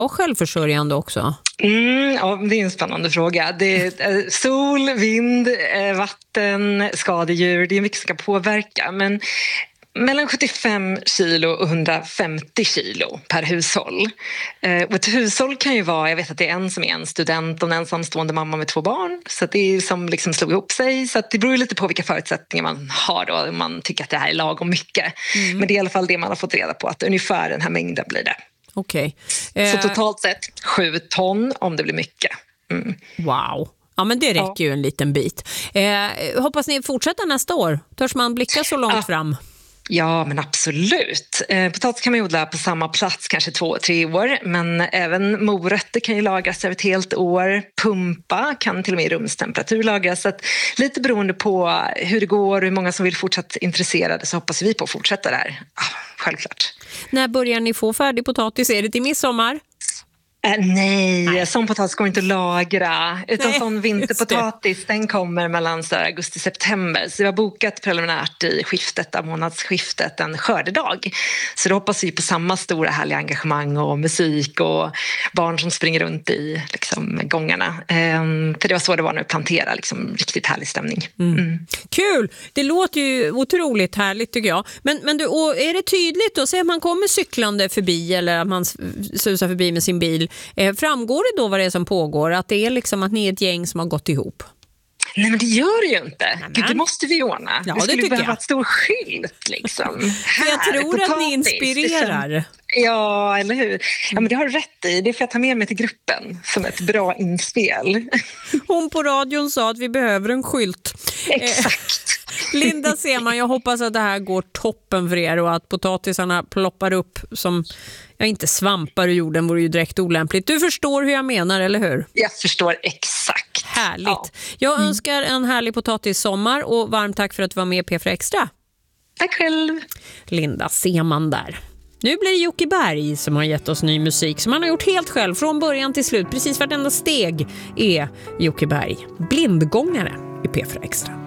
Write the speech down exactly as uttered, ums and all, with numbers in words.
och självförsörjande också? Mm, ja, det är en spännande fråga. Det är sol, vind, vatten, skadedjur. Det är mycket som kan påverka. Men mellan sjuttiofem kilo och hundrafemtio kilo per hushåll. Och ett hushåll kan ju vara, jag vet att det är en som är en student och en ensamstående mamma med två barn. Så att det är som liksom slog ihop sig. Så att det beror lite på vilka förutsättningar man har då. Om man tycker att det här är lagom mycket. Mm. Men det är i alla fall det man har fått reda på, att ungefär den här mängden blir det. Okej. Okay. Så totalt sett sju ton om det blir mycket. Mm. Wow. Ja, men det räcker ja. ju en liten bit. Eh, hoppas ni fortsätter nästa år. Törs man blicka så långt ja. fram? Ja, men absolut. Eh, potatis kan man odla på samma plats kanske två, tre år. Men även morötter kan ju lagras över ett helt år. Pumpa kan till och med i rumstemperatur lagras. Så att lite beroende på hur det går och hur många som vill fortsätta intresserade, så hoppas vi på att fortsätta där. Ah, självklart. När börjar ni få färdig potatis? Är det till midsommar? Äh, nej, nej, sån potatis går inte att lagra. Utan nej, sån vinterpotatis, den kommer mellan så augusti och september. Så vi har bokat preliminärt i skiftet av månadsskiftet en skördedag. Så då hoppas vi på samma stora härliga engagemang och musik och barn som springer runt i liksom, gångarna. Ehm, för det var så det var när vi planterade, liksom, riktigt härlig stämning. Mm. Mm. Kul! Det låter ju otroligt härligt tycker jag. Men, men du, och är det tydligt då? Säg att man kommer cyklande förbi eller att man susar förbi med sin bil. Eh, framgår det då vad det är som pågår? Att det är liksom att ni är ett gäng som har gått ihop? Nej, men det gör det ju inte. Gud, det måste vi ordna. Ja, det skulle det behöva jag. ett stor skylt liksom. Här, jag tror potatis, att ni inspirerar. Liksom. Ja, eller hur? Ja, men det har du rätt i. Det får jag ta med mig till gruppen som ett bra inspel. Hon på radion sa att vi behöver en skylt. Exakt. Linda Seman, jag hoppas att det här går toppen för er och att potatisarna ploppar upp som, ja, inte svampar ur jorden, vore ju direkt olämpligt. Du förstår hur jag menar, eller hur? Jag förstår exakt. Härligt. Ja. Jag mm. önskar en härlig potatissommar och varmt tack för att du var med i P fyra Extra. Tack själv. Linda Seman där. Nu blir det Jocke Berg som har gett oss ny musik som han har gjort helt själv från början till slut. Precis vartenda steg är Jocke Berg. Blindgångare i P fyra Extra.